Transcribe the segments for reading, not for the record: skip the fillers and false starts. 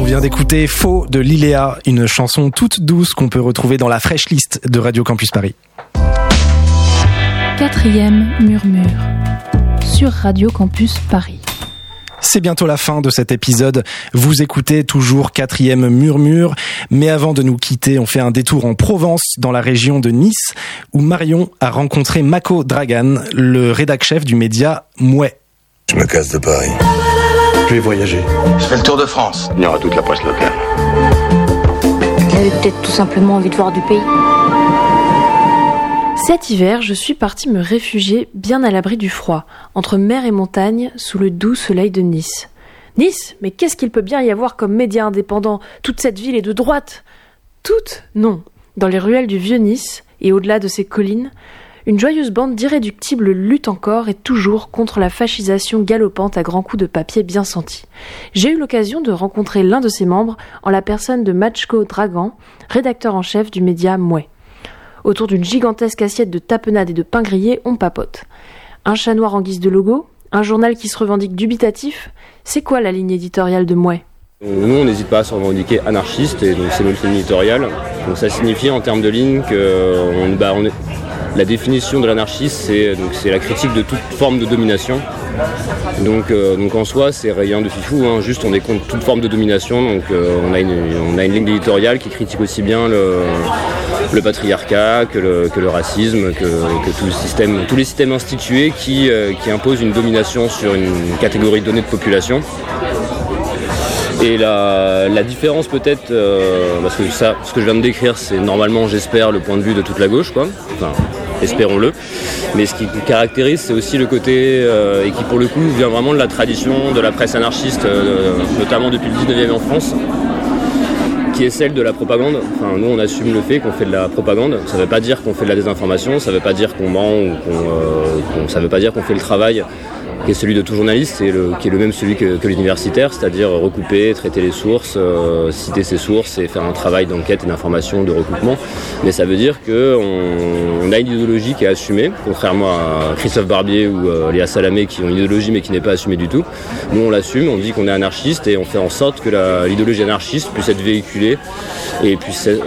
On vient d'écouter Faux de Liléa, une chanson toute douce qu'on peut retrouver dans la fraîche liste de Radio Campus Paris. 4e murmure sur Radio Campus Paris. C'est bientôt la fin de cet épisode. Vous écoutez toujours 4e murmure. Mais avant de nous quitter, on fait un détour en Provence, dans la région de Nice, où Marion a rencontré Mako Dragan, le rédac-chef du média Mouais. Je me casse de Paris. Je vais voyager. Je fais le tour de France. Il y aura toute la presse locale. Il avait peut-être tout simplement envie de voir du pays. Cet hiver, je suis partie me réfugier bien à l'abri du froid, entre mer et montagne, sous le doux soleil de Nice. Nice, mais qu'est-ce qu'il peut bien y avoir comme média indépendant ? Toute cette ville est de droite. Toute ? Non. Dans les ruelles du vieux Nice, et au-delà de ces collines, une joyeuse bande d'irréductibles lutte encore et toujours contre la fascisation galopante à grands coups de papier bien sentis. J'ai eu l'occasion de rencontrer l'un de ses membres en la personne de Mako Dragan, rédacteur en chef du média Mouais. Autour d'une gigantesque assiette de tapenade et de pain grillé, on papote. Un chat noir en guise de logo, un journal qui se revendique dubitatif. C'est quoi la ligne éditoriale de Mouais ? Nous, on n'hésite pas à se revendiquer anarchiste, et donc c'est notre ligne éditoriale. Donc ça signifie en termes de ligne que la définition de l'anarchiste, c'est la critique de toute forme de domination. Donc en soi, c'est rien de fifou, hein. Juste on est contre toute forme de domination. Donc on a une ligne éditoriale qui critique aussi bien le patriarcat que le racisme, que tous les systèmes institués qui imposent une domination sur une catégorie donnée de population. Et la différence peut-être, parce que ça, ce que je viens de décrire, c'est normalement, j'espère, le point de vue de toute la gauche, quoi. Enfin, espérons-le. Mais ce qui caractérise, c'est aussi le côté, et qui pour le coup vient vraiment de la tradition de la presse anarchiste, notamment depuis le 19e en France, qui est celle de la propagande. Enfin, nous, on assume le fait qu'on fait de la propagande. Ça ne veut pas dire qu'on fait de la désinformation, ça ne veut pas dire qu'on ment, ça ne veut pas dire qu'on fait le travail qui est celui de tout journaliste, qui est le même celui que l'universitaire, c'est-à-dire recouper, traiter les sources, citer ses sources et faire un travail d'enquête et d'information, de recoupement. Mais ça veut dire qu'on a une idéologie qui est assumée, contrairement à Christophe Barbier ou Léa Salamé qui ont une idéologie mais qui n'est pas assumée du tout. Nous, on l'assume, on dit qu'on est anarchiste et on fait en sorte que l'idéologie anarchiste puisse être véhiculée et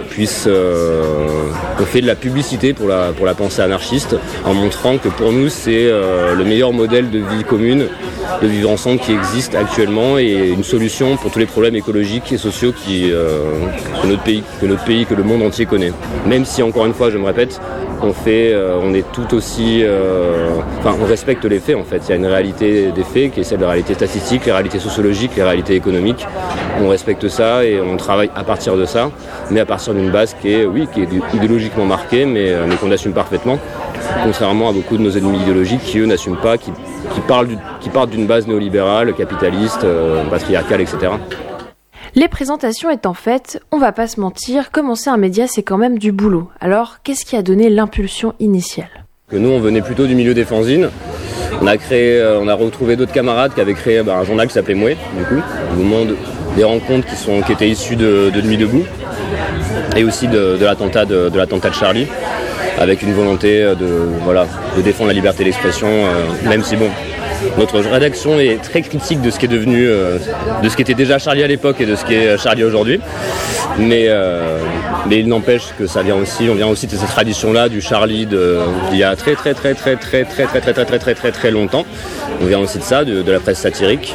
on fait de la publicité pour la pensée anarchiste en montrant que pour nous, c'est le meilleur modèle de vie commune, de vivre ensemble qui existe actuellement et une solution pour tous les problèmes écologiques et sociaux que notre pays, que le monde entier connaît. Même si, encore une fois, je me répète, on est tout aussi... on respecte les faits en fait. Il y a une réalité des faits qui est celle de la réalité statistique, les réalités sociologiques, les réalités économiques. On respecte ça et on travaille à partir de ça, mais à partir d'une base qui est idéologiquement marquée, mais qu'on assume parfaitement. Contrairement à beaucoup de nos ennemis idéologiques qui, eux, n'assument pas, qui partent d'une base néolibérale, capitaliste, patriarcale, etc. Les présentations étant faites, on va pas se mentir, commencer un média c'est quand même du boulot. Alors, qu'est-ce qui a donné l'impulsion initiale ? Nous, on venait plutôt du milieu des fanzines. On a retrouvé d'autres camarades qui avaient créé un journal qui s'appelait Mouais, du coup, au moment des rencontres qui étaient issues de Nuit debout et aussi de l'attentat de Charlie, avec une volonté de défendre la liberté d'expression, même si notre rédaction est très critique de ce qui est devenu, de ce qui était déjà Charlie à l'époque et de ce qui est Charlie aujourd'hui. Mais il n'empêche que on vient aussi de cette tradition-là du Charlie d'il y a très très très très très très très très très très très très très longtemps. On vient aussi de ça, de la presse satirique.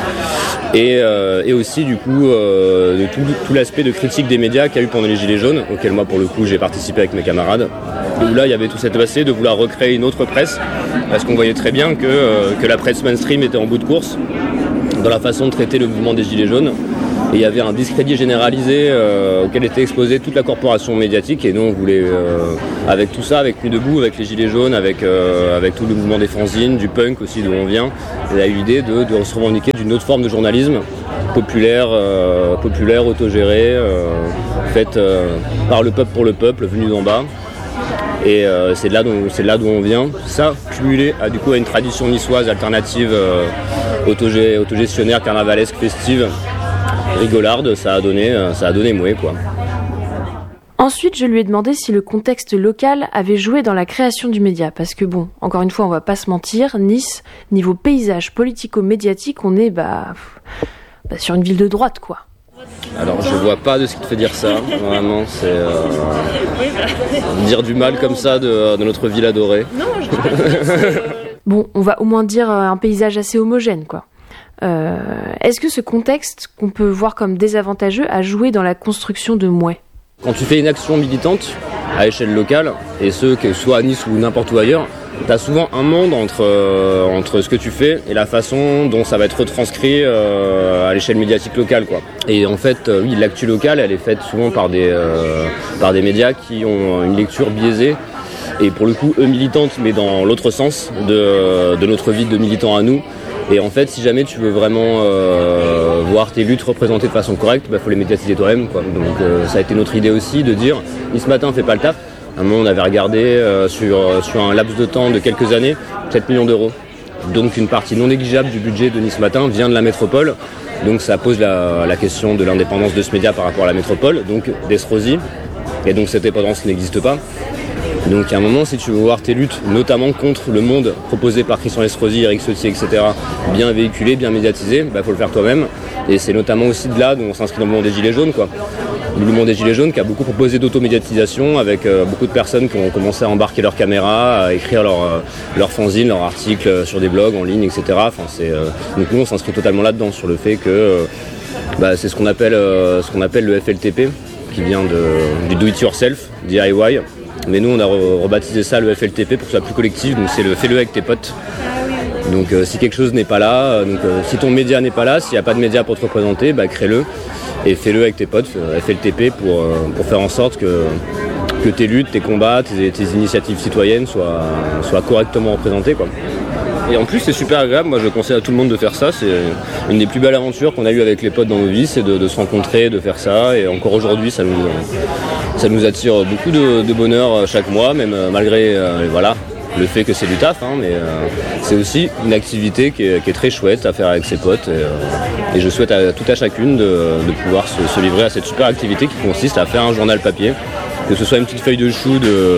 Et aussi du coup de tout l'aspect de critique des médias qu'il y a eu pendant les Gilets jaunes, auquel moi pour le coup j'ai participé avec mes camarades, où là il y avait tout cet aspect de vouloir recréer une autre presse, parce qu'on voyait très bien que la presse mainstream était en bout de course dans la façon de traiter le mouvement des Gilets jaunes. Et il y avait un discrédit généralisé auquel était exposée toute la corporation médiatique, et nous on voulait, avec tout ça, avec Nuit debout, avec les Gilets jaunes, avec tout le mouvement des fanzines, du punk aussi d'où on vient, on a eu l'idée de se revendiquer d'une autre forme de journalisme populaire, autogéré, faite par le peuple pour le peuple, venu d'en bas. Et c'est de là d'où on vient. Ça, cumulé à une tradition niçoise alternative, autogestionnaire, carnavalesque, festive, rigolarde, ça a donné Mouais, quoi. Ensuite, je lui ai demandé si le contexte local avait joué dans la création du média. Parce que encore une fois, on va pas se mentir, Nice, niveau paysage politico-médiatique, on est sur une ville de droite, quoi. Alors je vois pas de ce qui te fait dire ça, vraiment, c'est dire du mal comme ça de notre ville adorée. Non, je dis pas que Bon, on va au moins dire un paysage assez homogène, quoi. Est-ce que ce contexte, qu'on peut voir comme désavantageux, a joué dans la construction de Mouais ? Quand tu fais une action militante à échelle locale, et ce que soit à Nice ou n'importe où ailleurs, t'as souvent un monde entre ce que tu fais et la façon dont ça va être retranscrit à l'échelle médiatique locale, quoi. Et en fait, oui, l'actu locale, elle est faite souvent par des médias qui ont une lecture biaisée. Et pour le coup, eux militantes, mais dans l'autre sens de notre vie de militants à nous. Et en fait, si jamais tu veux vraiment voir tes luttes représentées de façon correcte, faut les médiatiser toi-même, quoi. Donc ça a été notre idée aussi de dire, Nice Matin fait pas le taf. À un moment, on avait regardé sur un laps de temps de quelques années, 7 millions d'euros. Donc une partie non négligeable du budget de Nice Matin vient de la métropole. Donc ça pose la question de l'indépendance de ce média par rapport à la métropole, donc d'Estrosi. Et donc cette dépendance n'existe pas. Donc à un moment, si tu veux voir tes luttes, notamment contre le monde proposé par Christian Estrosi, Eric Ciotti, etc., bien véhiculé, bien médiatisé, faut le faire toi-même. Et c'est notamment aussi de là dont on s'inscrit dans le mouvement des Gilets jaunes, quoi. Le mouvement des Gilets jaunes qui a beaucoup proposé d'automédiatisation avec beaucoup de personnes qui ont commencé à embarquer leur caméra, à écrire leur fanzine, leurs articles sur des blogs en ligne, etc. Donc nous, on s'inscrit totalement là-dedans sur le fait que c'est ce qu'on appelle le FLTP, qui vient du do it yourself, DIY. Mais nous, on a rebaptisé ça le FLTP pour que ce soit plus collectif, donc c'est le fais-le avec tes potes. Donc si quelque chose n'est pas là, si ton média n'est pas là, s'il n'y a pas de média pour te représenter, crée-le et fais-le avec tes potes, FLTP, pour faire en sorte que tes luttes, tes combats, tes initiatives citoyennes soient correctement représentées, quoi. Et en plus, c'est super agréable. Moi, je conseille à tout le monde de faire ça. C'est une des plus belles aventures qu'on a eues avec les potes dans nos vies, c'est de se rencontrer, de faire ça. Et encore aujourd'hui, ça nous attire beaucoup de bonheur chaque mois, même malgré le fait que c'est du taf. Mais c'est aussi une activité qui est très chouette à faire avec ses potes. Et je souhaite à tout à chacune de pouvoir se livrer à cette super activité qui consiste à faire un journal papier, que ce soit une petite feuille de chou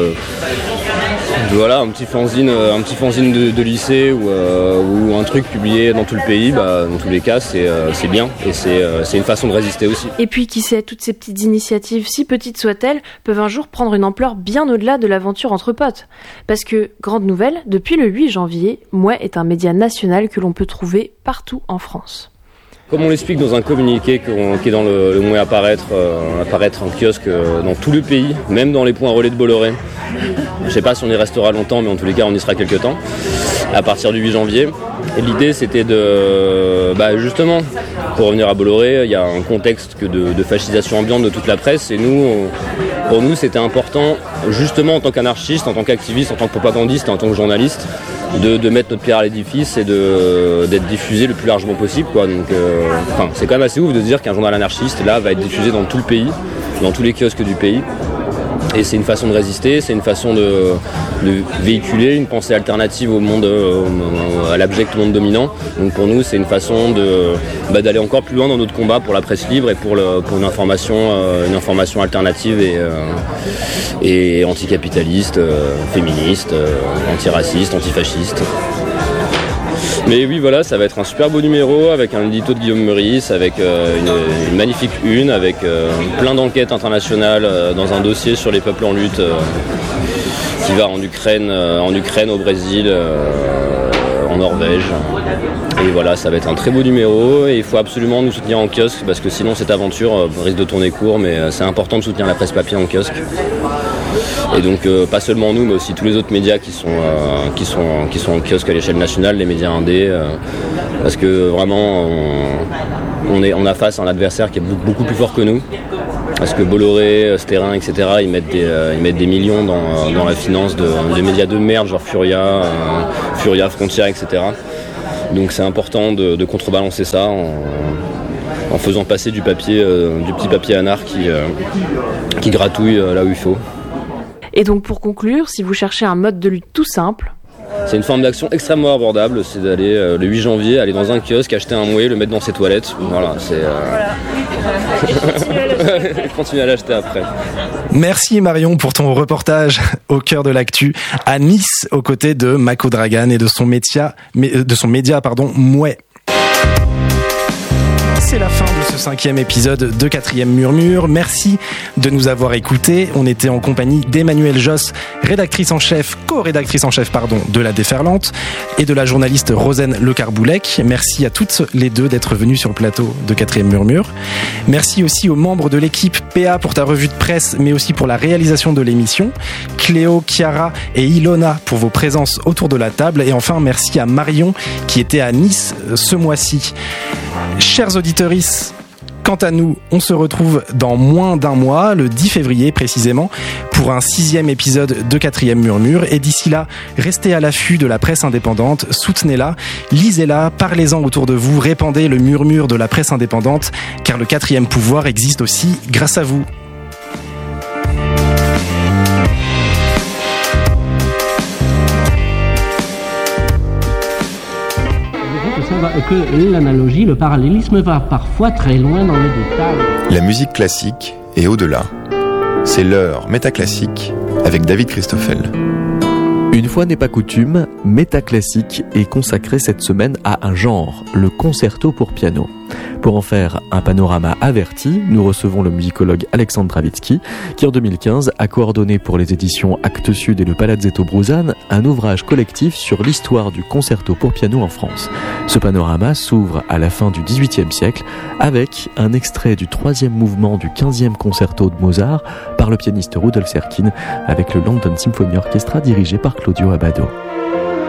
un petit fanzine de lycée ou un truc publié dans tout le pays, dans tous les cas c'est bien et c'est une façon de résister aussi. Et puis qui sait, toutes ces petites initiatives, si petites soient-elles, peuvent un jour prendre une ampleur bien au-delà de l'aventure entre potes. Parce que, grande nouvelle, depuis le 8 janvier, Mouais est un média national que l'on peut trouver partout en France. Comme on l'explique dans un communiqué qui est dans le Mouais apparaître en kiosque dans tout le pays, même dans les points relais de Bolloré. Je ne sais pas si on y restera longtemps, mais en tous les cas on y sera quelques temps, à partir du 8 janvier. Et l'idée c'était justement, pour revenir à Bolloré, il y a un contexte de fascisation ambiante de toute la presse, et pour nous c'était important, justement en tant qu'anarchiste, en tant qu'activiste, en tant que propagandiste, en tant que journaliste, de mettre notre pierre à l'édifice et d'être diffusé le plus largement possible, quoi. Donc c'est quand même assez ouf de se dire qu'un journal anarchiste là va être diffusé dans tout le pays, dans tous les kiosques du pays. Et c'est une façon de résister, c'est une façon de véhiculer une pensée alternative au monde, à l'abject monde dominant. Donc pour nous, c'est une façon d'aller encore plus loin dans notre combat pour la presse libre et pour une information alternative et anticapitaliste, féministe, antiraciste, antifasciste. Mais oui, voilà, ça va être un super beau numéro avec un édito de Guillaume Meurice, avec une magnifique une, avec plein d'enquêtes internationales dans un dossier sur les peuples en lutte qui va en Ukraine, au Brésil, en Norvège. Et voilà, ça va être un très beau numéro et il faut absolument nous soutenir en kiosque parce que sinon cette aventure risque de tourner court, mais c'est important de soutenir la presse papier en kiosque. Et donc pas seulement nous, mais aussi tous les autres médias qui sont en kiosque à l'échelle nationale, les médias indés, parce que vraiment on a face à un adversaire qui est beaucoup plus fort que nous. Parce que Bolloré, Sterrin, etc., ils mettent des millions dans la finance de médias de merde, genre Furia, Frontières, etc. Donc c'est important de contrebalancer ça en faisant passer du petit papier anard qui gratouille là où il faut. Et donc pour conclure, si vous cherchez un mode de lutte tout simple, c'est une forme d'action extrêmement abordable, c'est d'aller le 8 janvier, aller dans un kiosque, acheter un Mouais, le mettre dans ses toilettes. Voilà, c'est... Continuer à l'acheter après. Merci Marion pour ton reportage au cœur de l'actu à Nice, aux côtés de Mako Dragan et de son média, Mouais. C'est la fin de ce 5e épisode de 4e Murmure. Merci de nous avoir écoutés. On était en compagnie d'Emmanuelle Josse, co-rédactrice en chef de La Déferlante, et de la journaliste Rosen Lecarboulec. Merci à toutes les deux d'être venues sur le plateau de 4e Murmure. Merci aussi aux membres de l'équipe PA pour ta revue de presse, mais aussi pour la réalisation de l'émission. Cléo, Chiara et Ilona pour vos présences autour de la table. Et enfin, merci à Marion qui était à Nice ce mois-ci. Chers auditeurs, quant à nous, on se retrouve dans moins d'un mois, le 10 février précisément, pour un 6e épisode de 4e Murmure. Et d'ici là, restez à l'affût de la presse indépendante, soutenez-la, lisez-la, parlez-en autour de vous, répandez le murmure de la presse indépendante, car le 4e pouvoir existe aussi grâce à vous. Que l'analogie, le parallélisme va parfois très loin dans les détails. La musique classique est au-delà. C'est l'heure métaclassique avec David Christoffel. Une fois n'est pas coutume, Métaclassique est consacré cette semaine à un genre, le concerto pour piano. Pour en faire un panorama averti, nous recevons le musicologue Alexandre Dravitsky, qui en 2015 a coordonné pour les éditions Actes Sud et le Palazzetto Bruzane un ouvrage collectif sur l'histoire du concerto pour piano en France. Ce panorama s'ouvre à la fin du XVIIIe siècle avec un extrait du 3e mouvement du 15e concerto de Mozart par le pianiste Rudolf Serkin avec le London Symphony Orchestra dirigé par Claudio Abbado.